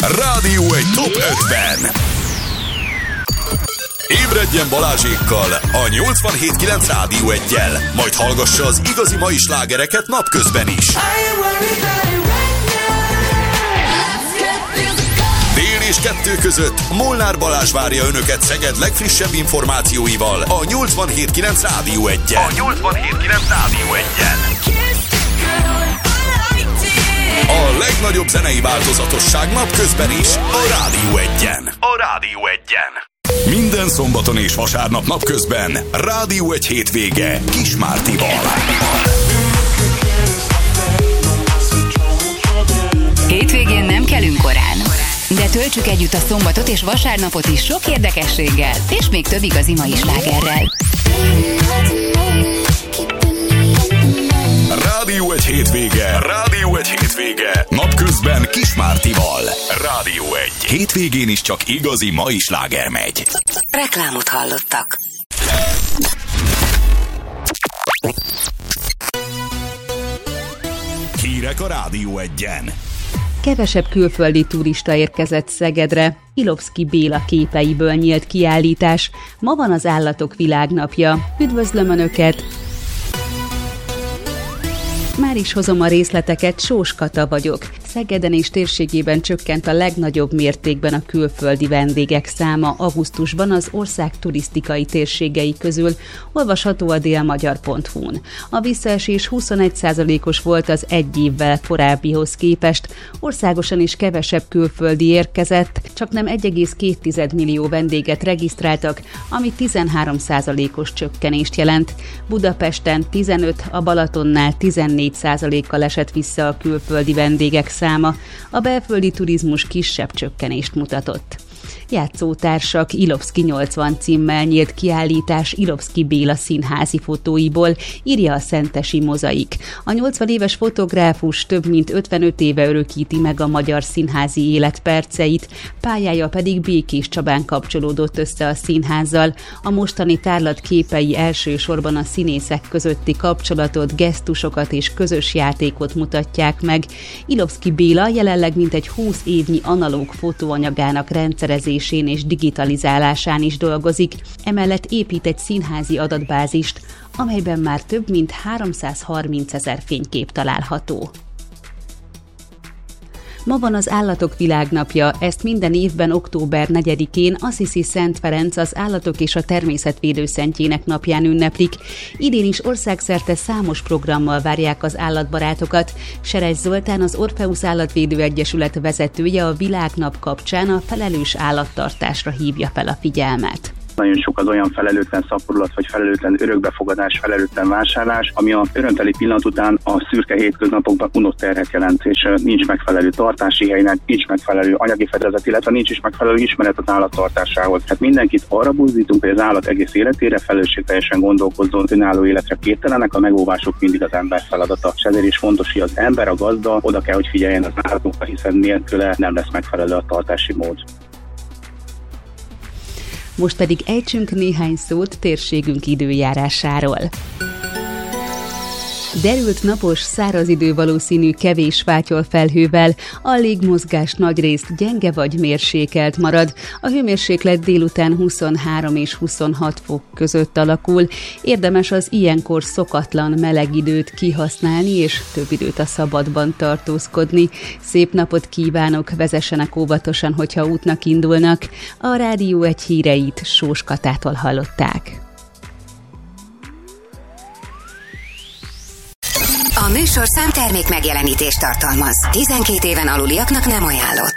Rádió egy top 5-ben. Ébredjen Balázsékkal a 87.9 Rádió 1-jel, majd hallgassa az igazi mai slágereket napközben is. Dél és 2 között Molnár Balázs várja Önöket Szeged legfrissebb információival a 87.9 Rádió 1-jel. A 87.9 Rádió 1-jel. A legnagyobb zenei változatosság napközben is a Rádió 1-en. A Rádió 1-en. Minden szombaton és vasárnap napközben Rádió 1 hétvége Kis Mártival. Hétvégén nem kelünk korán, de töltsük együtt a szombatot és vasárnapot is sok érdekességgel, és még több igazi mai slágerrel. Rádió 1 hétvége. Rádió 1 hétvége. Napközben Kis Mártival. Rádió 1. Hétvégén is csak igazi mai sláger megy. Reklámot hallottak. Hírek a Rádió 1-en. Kevesebb külföldi turista érkezett Szegedre. Ilovszky Béla képeiből nyílt kiállítás. Ma van az Állatok Világnapja. Üdvözlöm Önöket! Már is hozom a részleteket, Sós Kata vagyok. Szegeden és térségében csökkent a legnagyobb mértékben a külföldi vendégek száma augusztusban az ország turisztikai térségei közül, olvasható a délmagyar.hu-n. A visszaesés 21%-os volt az egy évvel korábbihoz képest, országosan is kevesebb külföldi érkezett, csaknem 1,2 millió vendéget regisztráltak, ami 13%-os csökkenést jelent. Budapesten 15, a Balatonnál 14%-kal esett vissza a külföldi vendégek száma, a belföldi turizmus kisebb csökkenést mutatott. Játszótársak Ilovszky 80 címmel nyílt kiállítás Ilovszky Béla színházi fotóiból, írja a Szentesi Mozaik. A 80 éves fotográfus több mint 55 éve örökíti meg a magyar színházi élet perceit, pályája pedig Békés Csabán kapcsolódott össze a színházzal. A mostani tárlat képei elsősorban a színészek közötti kapcsolatot, gesztusokat és közös játékot mutatják meg. Ilovszky Béla jelenleg mintegy 20 évnyi analóg fotóanyagának rendszerezésén és digitalizálásán is dolgozik, emellett épít egy színházi adatbázist, amelyben már több mint 330 000 fénykép található. Ma van az Állatok Világnapja, ezt minden évben október 4-én Assisi Szent Ferenc az Állatok és a Természetvédő Szentjének napján ünneplik. Idén is országszerte számos programmal várják az állatbarátokat. Seres Zoltán, az Orpheus Állatvédő Egyesület vezetője a Világnap kapcsán a felelős állattartásra hívja fel a figyelmet. Nagyon sok az olyan felelőtlen szaporulat, vagy felelőtlen örökbefogadás, felelőtlen vásárlás, ami a örömteli pillanat után a szürke hétköznapokban unott terhet jelent, és nincs megfelelő tartási helynek, nincs megfelelő anyagi fedezet, illetve nincs is megfelelő ismeret az állattartásához. Hát mindenkit arra buzdítunk, hogy az állat egész életére felelősségteljesen gondolkozzon, önálló életre képtelenek, a megóvások mindig az ember feladata. És ezért is fontos, hogy az ember, a gazda oda kell, hogy figyeljen az állatokra, hiszen nélküle nem lesz megfelelő a tartási mód. Most pedig ejtsünk néhány szót térségünk időjárásáról. Derült napos, száraz idő valószínű kevés fátyol felhővel, a légmozgás nagyrészt gyenge vagy mérsékelt marad, a hőmérséklet délután 23 és 26 fok között alakul, érdemes az ilyenkor szokatlan meleg időt kihasználni és több időt a szabadban tartózkodni. Szép napot kívánok, vezessenek óvatosan, hogyha útnak indulnak. A Rádió 1 híreit Sós Katától hallották. A műsorszám termék megjelenítést tartalmaz. 12 éven aluliaknak nem ajánlott.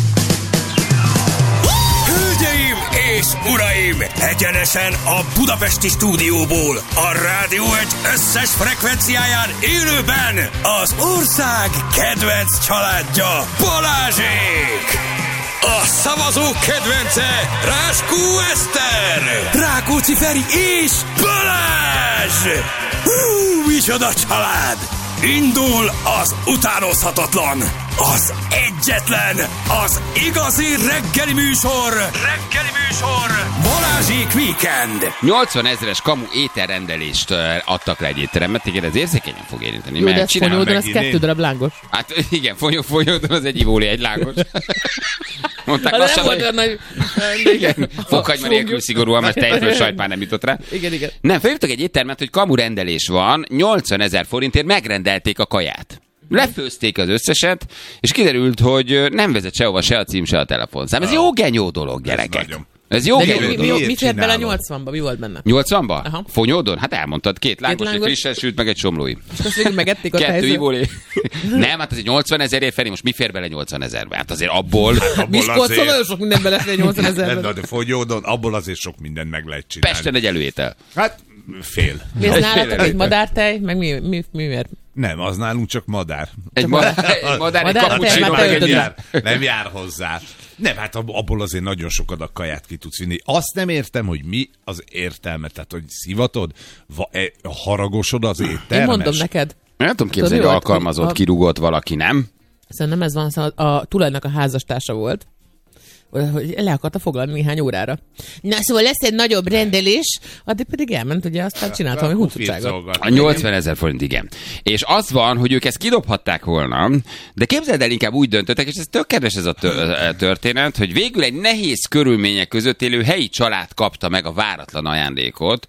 Hölgyeim és uraim! Egyenesen a budapesti stúdióból, a Rádió 1 összes frekvenciáján élőben az ország kedvenc családja, Balázsék! A szavazók kedvence, Ráskó Eszter, Rákóczi Feri és Balázs! Micsoda család! Indul az utánozhatatlan, az egyetlen, az igazi reggeli műsor, Balázsék Weekend. 80 000-es kamu ételrendelést adtak le egy étterembe, téged ez érzékenyen fog érinteni. Jó, de ez Fonyódon, az 2 darab lángos. Hát igen, Fonyódon az egy ivóli, egy lángos. Mondták lassan, hogy... Igen, fokhagyma nélkül szigorúan, mert tejföl sajt már nem jutott rá. Igen. Nem, felhívtak egy éttermet, hogy kamu rendelés van, 80 000 forintért megrendelték a kaját. Lefőzték az összeset, és kiderült, hogy nem vezet sehova se a cím, se a telefonszám. Ez jó genyó dolog, gyerekek. Ez jó genyó dolog. Mi fért bele 80-ba? Mi volt benne? 80-ba? Aha. Fonyódon? Hát elmondtad, 2 lángos, egy frissen sült, meg egy somlói. És azt végül megették a 2 ivóli. Nem, hát ez egy 80 000-ért, Feri, most mi fér bele 80 000-be? Hát azért abból... Miskolcon nagyon sok minden belefér 80 000-ben. De Fonyódon, abból azért sok mindent meg lehet csinálni. Pesten egy előétel. Hát fél. Mi ez nálatok egy madártej? Meg mi miért? Nem, az nálunk csak madár. Egy madár, egy cappuccino, nem jár hozzá. Nem, hát abból azért nagyon sok adag kaját ki tudsz vinni. Azt nem értem, hogy mi az értelme. Tehát, hogy szivatod, haragosod az éttermes. Én mondom neked. Nem tudom képzelni, hogy alkalmazott, kirúgott valaki, nem? Szerintem ez van, a tulajnak a házastársa volt, hogy le akarta foglalni néhány órára. Na, szóval lesz egy nagyobb rendelés, addig pedig elment, ugye aztán csinált valami huncutságot. A 80 000 forint, igen. És az van, hogy ők ezt kidobhatták volna, de képzeld el, inkább úgy döntöttek, és ez tök kedves ez a történet, hogy végül egy nehéz körülmények között élő helyi család kapta meg a váratlan ajándékot,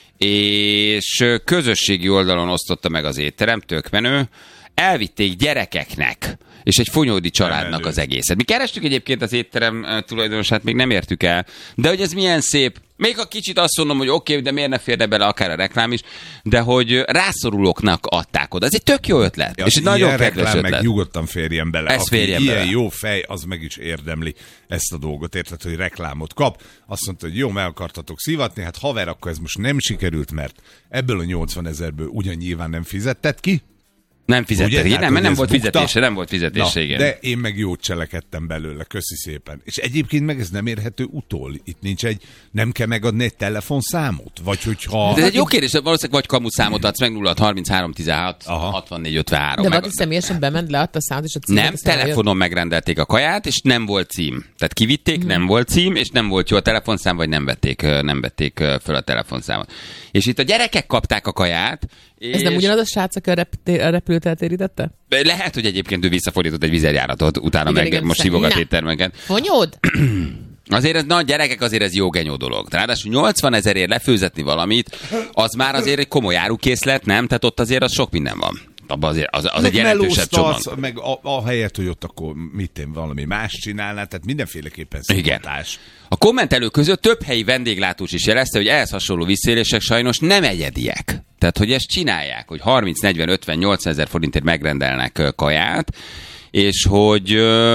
és közösségi oldalon osztotta meg az étterem, tök menő, elvitték gyerekeknek, és egy fonyódi családnak az egészet. Mi kerestük egyébként az étterem tulajdonosát, még nem értük el, de hogy ez milyen szép. Még a kicsit azt mondom, hogy oké, de miért ne férne bele akár a reklám is, de hogy rászorulóknak adták oda. Ez egy tök jó ötlet. Ja, és egy nagyon kedves ötlet. Meg nyugodtan férjen bele. Ez férjen ilyen bele. Jó fej, az meg is érdemli ezt a dolgot, érted, hogy reklámot kap. Azt mondta, hogy jó, meg akartatok szivatni, hát haver, akkor ez most nem sikerült, mert ebből a 80 000-ből ugyan nyilván nem fizetted ki. Nem fizettek, nem, mert nem volt fizetése, nem volt fizetése, igen. De én meg jót cselekedtem belőle, köszi szépen. És egyébként meg ez nem érhető utol. Itt nincs nem kell megadni egy telefonszámot? Vagy hogyha... De ez egy jó kérdés, valószínűleg vagy kamuszámot adsz meg 0 33 16 64 53. De valaki személyesen bement, leadta a számot és a címet? Nem, telefonon megrendelték a kaját, és nem volt cím. Tehát kivitték, nem volt cím, és nem volt jó a telefonszám, vagy nem vették föl a telefonszámot. És itt a gyerekek kapták a kaját. Ez nem ugyanaz a srác, aki a repülőt eltérítette? Lehet, hogy egyébként ő visszafordított egy vizerjáratot, utána igen, meg igen, most hívogat éttermeket. Fonyód? Azért ez, na gyerekek, azért ez jó genyó dolog. Ráadásul 80 000-ért lefőzetni valamit, az már azért egy komoly árukészlet, nem? Tehát ott azért az sok minden van. Abba azért, az egy jelentősebb csomag. Meg a helyet, hogy ott akkor valami más csinálná, tehát mindenféleképpen szivatás. A kommentelők között több helyi vendéglátós is jelezte, hogy ehhez hasonló visszaélések sajnos nem egyediek. Tehát, hogy ezt csinálják, hogy 30, 40, 50, 80 000 forintért megrendelnek kaját, és hogy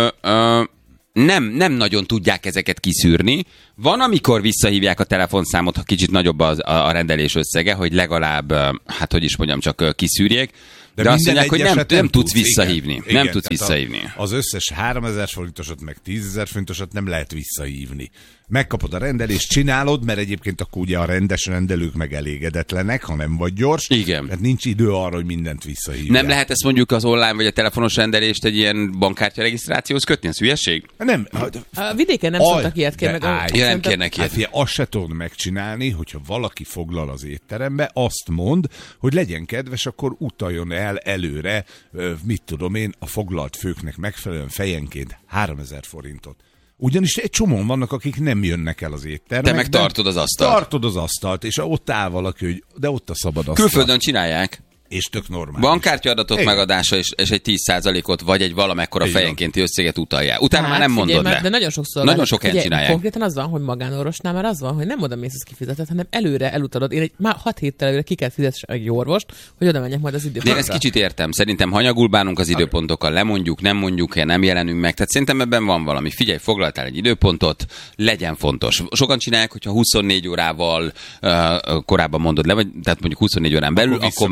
nem nagyon tudják ezeket kiszűrni. Van, amikor visszahívják a telefonszámot, ha kicsit nagyobb a rendelés összege, hogy legalább, hát hogy is mondjam, csak kiszűrjék. De azt mondják, hogy nem tudsz visszahívni. Igen, nem tudsz visszahívni. Az összes 3000 forintosat, meg 10 000 forintosat nem lehet visszahívni. Megkapod a rendelést, csinálod, mert egyébként akkor ugye a rendes rendelők meg elégedetlenek, ha nem vagy gyors. Igen. Tehát nincs idő arra, hogy mindent visszahívják. Nem lehet ezt mondjuk az online vagy a telefonos rendelést egy ilyen bankkártya regisztrációhoz kötni? Ez hülyeség? Nem. A vidéken nem szoktak ilyet kérni. Nem kérnek ilyet. Hát azt se tudod megcsinálni, hogyha valaki foglal az étterembe, azt mond, hogy legyen kedves, akkor utaljon el előre, mit tudom én, a foglalt főknek megfelelően fejenként 3000 forintot. Ugyanis egy csomóan vannak, akik nem jönnek el az étterembe. Te meg tartod az asztalt. Tartod az asztalt, és ott áll valaki, hogy de ott a szabad asztal. Külföldön csinálják. És tök normális. Bankkártyaadatok megadása és egy 10%-ot, vagy egy valamekkora fejenkénti összeget utaljál. Utána már nem mondod le. De nagyon sokszor. Nagyon sok helyen csinálják. Konkrétan az van, hogy magánorvosnál már az van, hogy nem oda mész, az kifizetett, hanem előre elutalod. Én már 6 héttel előre ki kell fizetni egy orvost, hogy oda menjek majd az időpontra. De én ezt kicsit értem. Szerintem hanyagul bánunk az időpontokkal, lemondjuk, nem mondjuk, nem jelenünk meg. Tehát szerintem ebben van valami. Figyelj, foglaltál egy időpontot, legyen fontos. Sokan csinálják, hogyha 24 órával korábban mondod le, vagy tehát mondjuk 24 órán belül, akkor már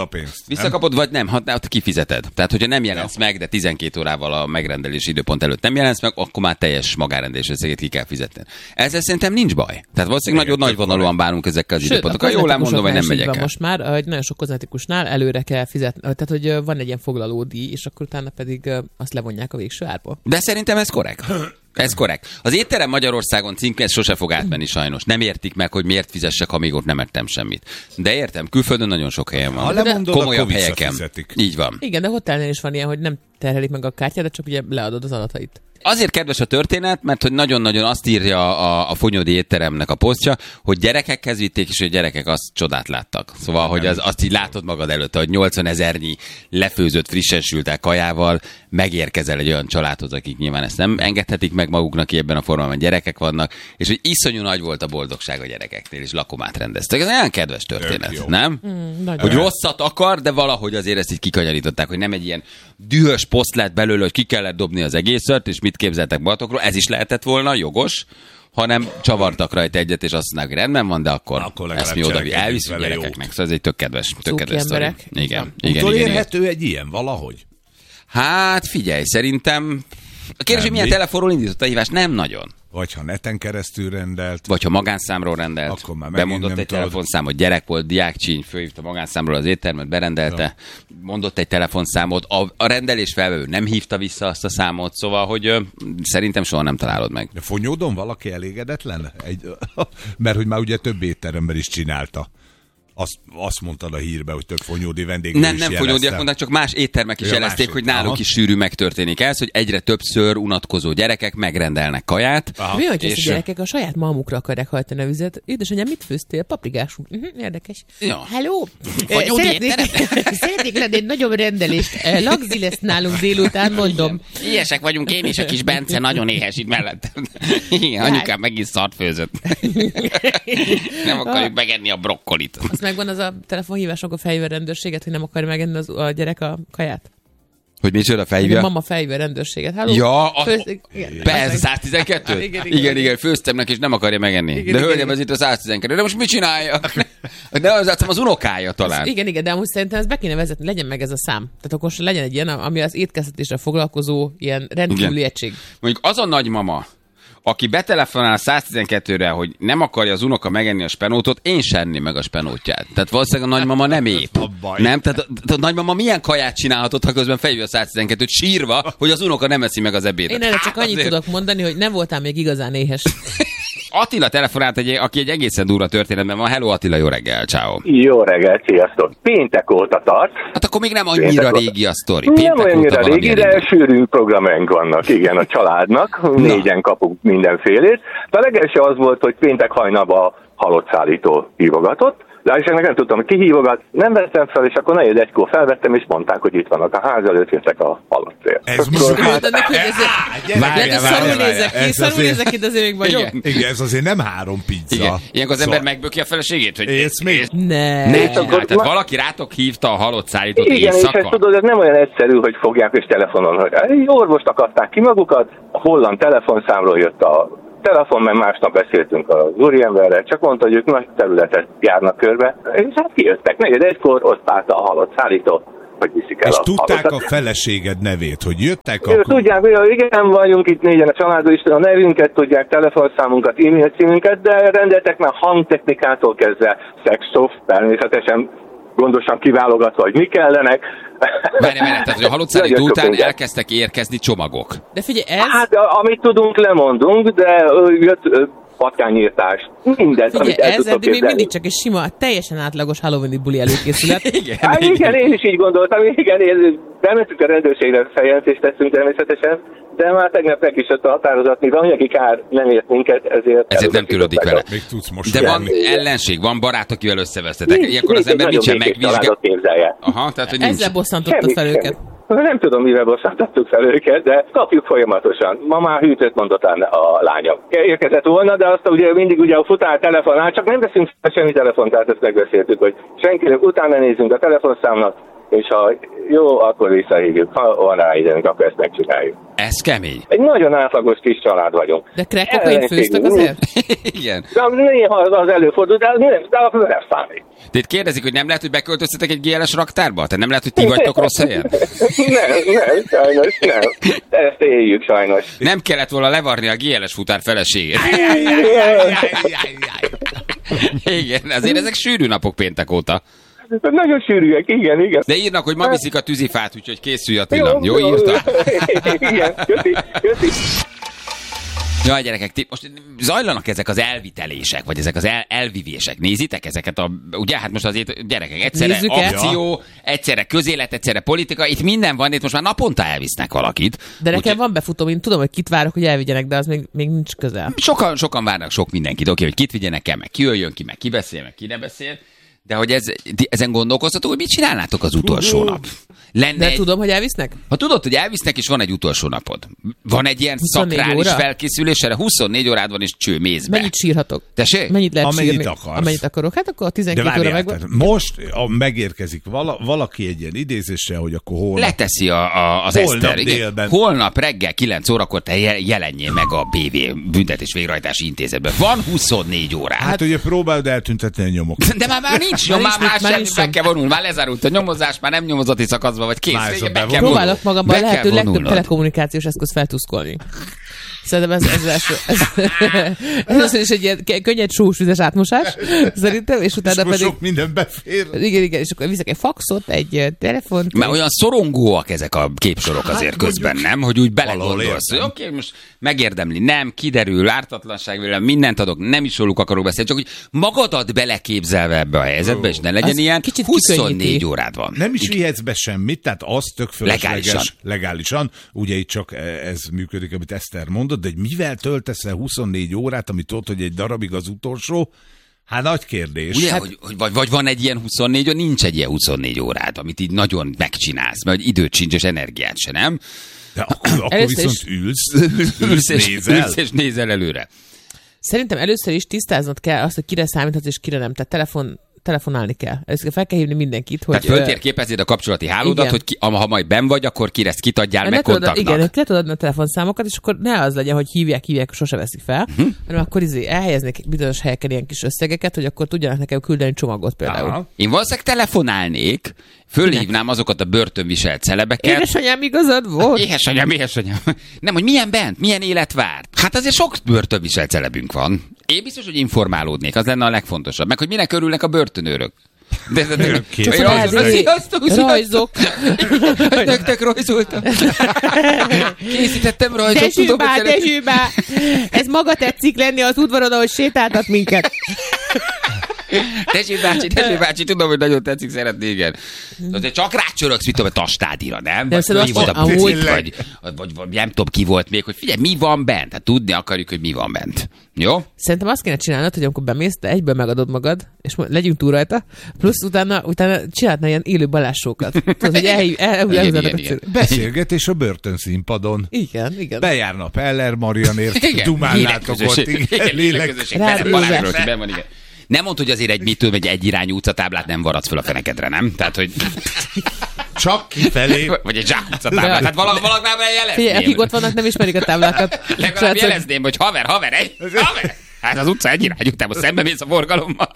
pénzt. Visszakapod, vagy nem, ha kifizeted. Tehát, hogyha nem jelensz meg, de 12 órával a megrendelési időpont előtt nem jelensz meg, akkor már teljes magánrendelés összegét ki kell fizetni. Ezzel szerintem nincs baj. Tehát valószínűleg nagyon nagyvonalúan bánunk ezekkel az időpontokkal. Jól mondom, hogy nem megyek el. Most már, hogy nagyon sok kozmetikusnál előre kell fizetni, tehát hogy van egy ilyen foglalódíj, és akkor utána pedig azt levonják a végső árból. De szerintem ez korrekt. Ez korrekt. Az étterem Magyarországon címke sose fog átmenni sajnos. Nem értik meg, hogy miért fizessek, amíg ott nem ettem semmit. De értem, külföldön nagyon sok helyen van. Ha lemondod, komolyabb helyeken. Így van. Igen, de hotelnél is van ilyen, hogy nem terhelik meg a kártyádat, csak ugye leadod az adatait. Azért kedves a történet, mert hogy nagyon-nagyon azt írja a Fonyódi étteremnek a posztja, hogy gyerekekhez vitték, és hogy gyerekek azt csodát láttak. Szóval, hogy azt így látod magad előtt, hogy 80 000-nyi lefőzött, frissen sült kajával megérkezel egy olyan családhoz, akik nyilván ezt nem engedhetik meg maguknak, ebben a formában gyerekek vannak, és hogy iszonyú nagy volt a boldogság a gyerekeknél, és lakomát rendeztek. Ez olyan kedves történet, nem? Hogy rosszat akar, de valahogy azért ezt így kikanyarították, hogy nem egy ilyen dühös poszt lett belőle, hogy ki kellett dobni az egészet, és mit képzeltek magatokról, ez is lehetett volna, jogos, hanem csavartak rajta egyet, és azt mondják, hogy rendben van, de akkor ezt mi oda elviszünk gyerekeknek. Szóval ez egy tök kedves sztori. Igen. Utolérhető egy ilyen valahogy? Hát figyelj, szerintem a kérdés, hogy milyen telefonról indított a hívást? Nem nagyon. Vagy ha neten keresztül rendelt. Vagy ha magánszámról rendelt. Bemondott egy telefonszámot, gyerek volt, diákcsíny, fölhívta magánszámról az éttermet, berendelte, mondott egy telefonszámot, a rendelés felvevő nem hívta vissza azt a számot, szóval, hogy szerintem soha nem találod meg. De Fonyódon valaki elégedetlen? Mert hogy már ugye több étteremben is csinálta. Azt mondtad a hírbe, hogy több fonyódi vendégül nem fonyódiak mondták, csak más éttermek is jelezték, hogy náluk is sűrű megtörténik ez, hogy egyre többször unatkozó gyerekek megrendelnek kaját. Mi, hogy és... a gyerekek a saját malmukra akarják hajtani a vizet? Édesanyám, mit főztél? Paprikás. Érdekes. Ja. Hello! Szeretnék lenni egy nagyobb rendelést. Lagzi lesz nálunk délután, mondom. Ilyesek vagyunk, én is, a kis Bence nagyon éhes itt mellettem. Igen, anyukám megint szart főzött. Nem akarjuk megenni a brokkolit. Megvan az a telefonhívás, akkor felhívja a rendőrséget, hogy nem akarja megenni a gyerek a kaját? Hogy micsoda felhívja? A mama felhívja a rendőrséget. Halló? Ja, persze, 112? Igen, főztem neki, és nem akarja megenni. Igen, de hölgyem, ez itt a 112. De most mit csinálja? De az unokája talán. Igen, de amúgy szerintem ezt be kéne vezetni, legyen meg ez a szám. Tehát akkor legyen egy ilyen, ami az étkeztetésre foglalkozó ilyen rendkívüli egység. Mondjuk az a nagymama, aki betelefonál 112-re, hogy nem akarja az unoka megenni a spenótot, én sem enném meg a spenótját. Tehát valószínűleg a nagymama nem ép. Nem? Tehát a nagymama milyen kaját csinálhatott, ha közben felhívja a 112-t sírva, hogy az unoka nem eszi meg az ebédet. Én erre csak annyit tudok mondani, hogy nem voltál még igazán éhes. Attila telefonált, aki egy egészen durva történetben van. Hello Attila, jó reggel, ciao. Jó reggel, sziasztok. Péntek óta tart. Hát akkor még nem annyira régi a sztori. Nem annyira régi, de sűrű programjaink vannak, igen, a családnak. 4-en kapunk mindenfélét. De a legelső az volt, hogy péntek hajnalban halottszállító hívogatott. De és nem tudtam, hogy ki hívogat, nem vettem fel, és akkor 4-1-kor felvettem, és mondták, hogy itt vannak a ház előtt, jöttek a halott cél. Ez most szarul nézek itt, azért még vagyok. Igen, ez azért nem 3 pizza. Ilyenkor az ember megböki a feleségét, hogy ész még? Ne csinálj. Tehát valaki rátok hívta a halott szállítót éjszaka. Igen, és ezt tudod, ez nem olyan egyszerű, hogy fogják és telefonon, hogy orvost akadták ki magukat, a holland telefonszámról jött a telefon, mert másnap beszéltünk az úriemberrel, csak mondta, hogy ők nagy területet járnak körbe, és hát kijöttek. 4-1-kor ott állt a halott szállító, hogy viszik el és a tudták halottat. A feleséged nevét, hogy jöttek akkor... Tudják, hogy igen, vagyunk itt 4-en a családban, is a nevünket tudják, telefonszámunkat, e-mail címünket, de rendeltek már hangtechnikától kezdve szexszoft, természetesen gondosan kiválogatva, hogy mi kellenek. Várj, tehát, hogy a halott szállító után elkezdtek érkezni csomagok. De figyelj, ez... Hát, amit tudunk, lemondunk, de jött patkányírtás, mindent, figyelj, amit el tudtok képzelni. Még mindig csak egy sima, teljesen átlagos Halloween-i buli előkészület. Igen, én is így gondoltam, igen, bementünk a rendőrségre, feljelentést tettünk természetesen, de már tegnap meg is jött a határozat, mivel anyagi kár nem ért minket, ezért nem törődik vele. Még tudsz most de van ellenség, van barát, akivel összevesztetek. Ilyenkor az ember mit sem megvizsgál. Aha, tehát, hogy ezzel bosszantottad fel őket. Nem tudom, mivel bosszantottuk fel őket, de kapjuk folyamatosan. Ma már hűtőt mondott a lányom. Érkezett volna, de azt ugye mindig a futár telefonál, csak nem veszünk semmi telefont, tehát ezt megbeszéltük, hogy senkinek utána nézzünk a telefonszámnak, és ha jó, akkor visszahívjuk. Ha van rá időnk, akkor ezt megcsináljuk. Ez kemény. Egy nagyon átlagos kis család vagyunk. De crack-kokain főztek azért? Igen. De néha az előfordul, de nem számít. De itt kérdezik, hogy nem lehet, hogy beköltöztetek egy GLS raktárba? Tehát nem lehet, hogy ti vagytok rossz helyen? Nem, sajnos nem. De ezt éljük sajnos. Nem kellett volna levarni a GLS futár feleségét. Igen, azért ezek sűrű napok péntek óta. Nagyon sűrűek, igen. De írnak, hogy ma viszik a tűzifát, úgyhogy készülj Attila. Jó írta? Igen, köszi. Jaj, gyerekek, most zajlanak ezek az elvitelések, vagy ezek az elvivések. Nézitek ezeket ugye, hát most azért gyerekek, egyszerre nézzük akció, egyszerre közélet, egyszerre politika, itt minden van, itt most már naponta elvisznek valakit. De nekem van befutóm, én tudom, hogy kit várok, hogy elvigyenek, de az még nincs közel. Sokan várnak sok mindenkit, oké, hogy kit vigyenek el, meg ki jöjjön ki, meg ki beszél, meg ki ne beszél. De hogy ezen gondolkoztatok, hogy mit csinálnátok az utolsó nap? De tudom, hogy elvisznek? Ha tudod, hogy elvisznek, és van egy utolsó napod. Van egy ilyen szakrális felkészülés, erre 24 órád van, és cső mézbe. Mennyit sírhatok? Tessék? Mennyit lehet Amennyit sírni? akarsz. Amennyit akarok. Hát akkor a 12 óra megvan. Most megérkezik valaki egy ilyen idézésre, hogy akkor holnap... Leteszi az Eszter. Holnap reggel 9 órakor te jelenjél meg a BV büntetés végrehajtási intézetben. Van 24 órád. Hát ugye próbáld eltüntetni a nyomokat. De már nincs nyom, már meg kell vonulni. Már lezárult a nyomozás, már nem nyomozati szakaszban vagy kész. Próbálok magamban a lehető legtöbb telekommunikációs eszköz feltuszkolni. Szerintem ez is egy ilyen könnyed sósvizes átmosás, szerintem, és utána pedig... sok minden befér. Igen, és akkor viszek egy faxot, egy telefont. Mert olyan szorongóak ezek a képsorok azért közben, nem? Hogy úgy belegondolsz, hogy oké, most megérdemli, nem, kiderül, ártatlanság, mindent adok, nem is róluk akarok beszélni, csak hogy magadat beleképzelve ebbe a helyzetbe, és ne legyen ilyen, 24 órád van. Nem is vihetsz be semmit, tehát az tök fölösleges legálisan. Ugye itt csak ez működik, amit Eszter mondott, de mivel töltesz el 24 órát, amit tudod, hogy egy darabig az utolsó? Hát nagy kérdés. Ugye, hát... vagy van egy ilyen 24, nincs egy ilyen 24 órád, amit így nagyon megcsinálsz, mert időt sincs, és energiát se, nem? De akkor viszont ülsz és nézel előre. Szerintem először is tisztáznod kell azt, hogy kire számíthatsz és kire nem. Tehát telefonálni kell. Ezt fel kell hívni mindenkit. Hogy, tehát föltérképezed a kapcsolati hálódat, hogy ha majd benn vagy, akkor kire ezt kitadjál meg kontaktnak. Igen, le tudod adni a telefonszámokat, és akkor ne az legyen, hogy hívják, sose veszik fel, hanem akkor elhelyeznék bizonyos helyeken ilyen kis összegeket, hogy akkor tudjanak nekem küldeni csomagot például. Aha. Én valószínűleg telefonálnék, fölhívnám azokat a börtönviselt celebeket. Édesanyám, igazad volt? Édesanyám. Nem, hogy milyen bent, milyen élet várt. Hát azért sok börtönviselt celebünk van. Én biztos, hogy informálódnék, az lenne a legfontosabb. Meg, hogy minek örülnek a börtönőrök. Rajzok. Nektek rajzoltam. Készítettem rajzot. Dezsőbá, ez maga tetszik lenni az udvaron, ahogy sétáltat minket. Dezső bácsi, tudom, hogy nagyon tetszik, szeretné, igen. De csak rácsöröksz, mit tudom, a tastádira, nem? Vagy mi volt a bucit, vagy nem tudom, ki volt még, hogy figyelj, mi van bent? Hát tudni akarjuk, hogy mi van bent. Jó? Szerintem azt kéne csinálnod, hogy amikor bemész, te egyből megadod magad, és legyünk túl rajta, plusz utána csinálhatna ilyen élő balázsókat. Tudod, hogy elhúzzátok. Beszélgetés a börtönszínpadon. Igen. Bejárna Peller Marianért, dumálnátok ott. Igen. Nem mondd, hogy azért egy egyirányú utcatáblát nem varadsz föl a fenekedre, nem? Tehát, hogy... Csak kifelé. Vagy egy zsákutcatáblát. Hát valakivel jelezném. Figyelj, akik ott vannak, nem ismerik a táblákat. Legalább jelezném, hogy haver. Hát az utca egyirányú, te most szembe mész a forgalommal.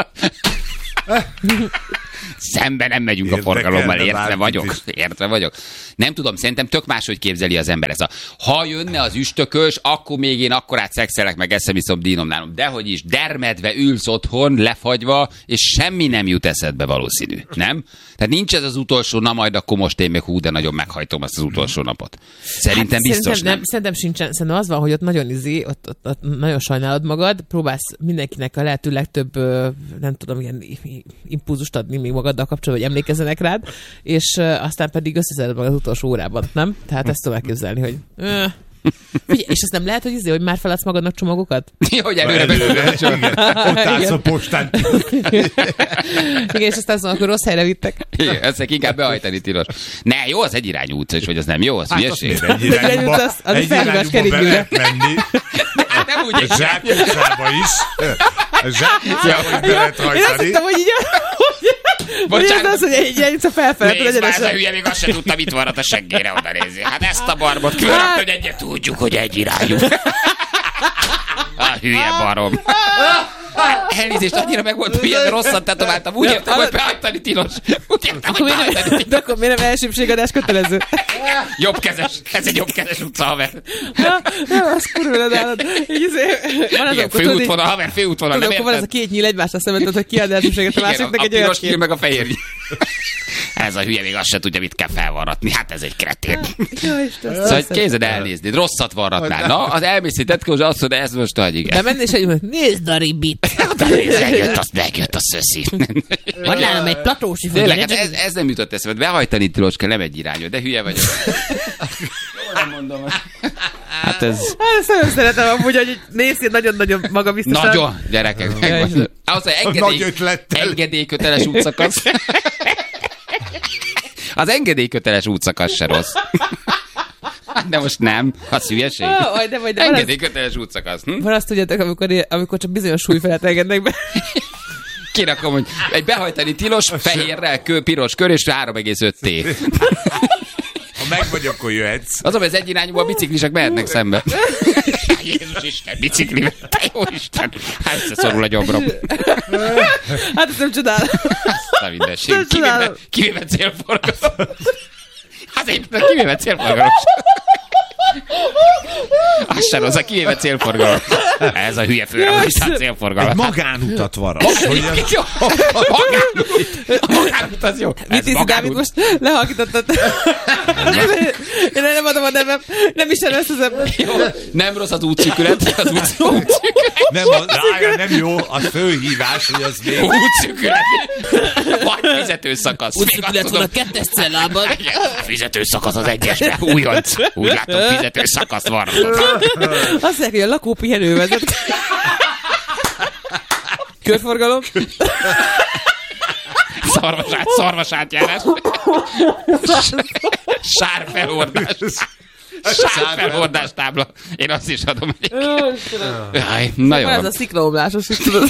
Szemben nem megyünk a forgalommal, értve vagyok. Nem tudom, szerintem tök máshogy képzeli az ember ezt. Ha jönne az üstökös, akkor még én akkorát szexelek, meg eszem iszom dínomnálom. Dehogy is, dermedve ülsz otthon, lefagyva, és semmi nem jut eszedbe valószínű, nem? Tehát nincs ez az utolsó, na majd akkor most én még de nagyon meghajtom azt az utolsó napot. Szerintem biztos nem. Szerintem sincsen. Szerintem az van, hogy ott nagyon ott nagyon sajnálod magad, próbálsz mindenkinek a lehető legtöbb, nem tudom, ilyen impulzust adni még magaddal kapcsolatban, hogy emlékezzenek rád, és aztán pedig összeszeded magad az utolsó órában, nem? Tehát ezt tudom elképzelni, hogy... Figyelj, és azt nem lehet, hogy már feladsz magadnak csomagokat? Hogy előre. Ott állsz a postán. Igen, és aztán szóval, akkor rossz helyre vittek. Igen, ezt inkább behajtani tilos. Ne, jó, az egyirányú utca is, vagy az nem jó, az hülyeség. Az felhívás kerékműre. Nem úgy a Zsákutcába is. A Zsákutcába is be lehet hajtani. Én azt hittem, hogy így... Bocsánat. Az, hogy egy egyszer felfelett. Nézd már, ez a hülye még azt se tudta, mit varrat a seggére oda nézni. Hát ezt a barbot különböző, hogy egyet tudjuk, hogy egy irányú. A hülye barom. Elnézést, annyira meg volt, hogy ilyen rosszat tetováltam. Úgy értem, hogy behagytani tilos. Úgy értem, hogy behagytani tilos. De akkor miért nem elsőbségadás kötelező? Jobbkezes. Ez egy jobbkezes utca, haver. Az kurva nálad. Igen, főútvonal, haver, főútvonal. Nem akkor van ez a két nyíl egymásra szemben, hogy ki ad elsőbséget a másiknak egy olyan piros nyíl meg a fehér nyíl. Ez a hülye még azt se tudja, mit kell felvarratni. Hát ez egy kretén. Szóval képzeld elnézni. Rosszat varratnál. Na, az elmészi tetkós azt mondja, ez most nagy igen. De menni és egy nézd a ribit. Megjött a szöszi. Van nálam egy platósi tényleg, hát ez nem jutott eszembe. Behajtani tilos kell, nem egy irányú, de hülye vagyok. Jól mondom. Hát ez... Hát nagyon szeretem amúgy, hogy nézd nagyon-nagyon magabiztosan. Nagyon, gyerekek. Ahhoz, hogy engedélyköteles útszakasz. Az engedélyköteles útszakasz se rossz. De most nem. Az hülyeség. Engedélyköteles útszakasz. Van azt tudjátok, amikor csak bizonyos súly felett engednek be. Kirakom, hogy egy behajtani tilos, fehérrel, piros kör és 3,5 T. Ha meg vagy, akkor jöhetsz. Az, hogy az egyirányúban a biciklisek mehetnek szembe. Jézus Isten, biciklivel. Te jó Isten. Hát összeszorul a gyomrom. Hát ezt nem csodálom. Azt a mindenség. Kivéve célforgalom. Hát éppen kivéve célforgalom. Az sem az, a kivéve célforgalom. Ez a hülye főrendben célforgalom. Egy magánutat varas. A magánut az jó. Mit hiszi, Dávid, most lehalkítottad? Én nem adom a nevem. Nem is ezt az ember. Nem rossz az útszűkület. Az útszűkület. Nem jó, a főhívás, hogy az még... Útszűkület. Vagy fizetőszakasz. Útszűkület van a 2-es cellában. Fizetőszakasz az 1-esben. Újonc. Úgy látom, fizetőszakaszt varratott. Azt mondják, hogy a lakópihenő vezet. Körforgalom. Szarvasátjárás. Sárfelhordás. Sárfelhordás tábla. Én azt is adom. Na jó. Ez a sziklaomlásos is tudod.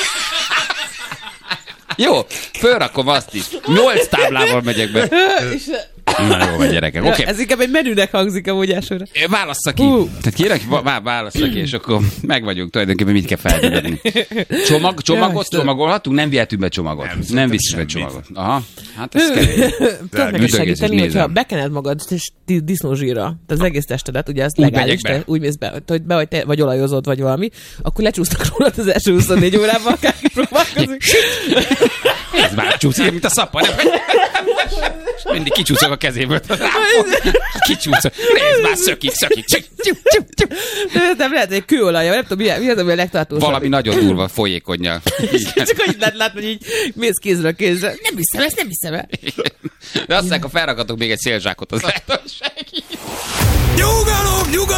Jó, fölrakom azt is. 8 táblával megyek be. Na jó van, gyerekek. Okay. Ez inkább egy menünek hangzik amúgy elsőre. Válassza ki. Tehát kérek, válassza ki, és akkor meg vagyunk tulajdonképpen, mit kell feltenni. Csomagot csomagolhatunk? Nem vihetünk be csomagot. Nem viszünk be csomagot. Aha, hát ez kemény. Tudod meg segíteni, hogyha bekened magad disznózsírra, tehát az egész testedet, ugye ez legális, te úgy mész be, hogy be vagy olajozod, vagy valami, akkor lecsúsznak rólad az első 24 órában, akárki próbálkozik. Ez már csúszik, mint a szappan. Mindig kicsúszok a kezéből. Kicsúszok. Nézd már, szökik. Nem lehet, hogy kőolajja, nem tudom, mi az, ami a legtartósabb. Valami nagyon durva, folyékonnyal. Csak hogy lehet, hogy így mész kézről kézre. Nem hiszem el. De azt mondják, ha felrakatok még egy szélzsákot, az lehet, hogy segít. Nyugalom!